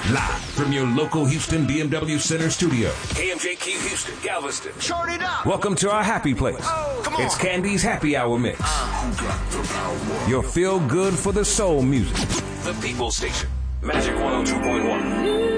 Live from your local Houston BMW Center studio. KMJQ Houston, Galveston. Short it up. Welcome to our happy place. Oh, come on. It's Candy's Happy Hour Mix. Your feel good for the soul music. The People Station. Magic 102.1.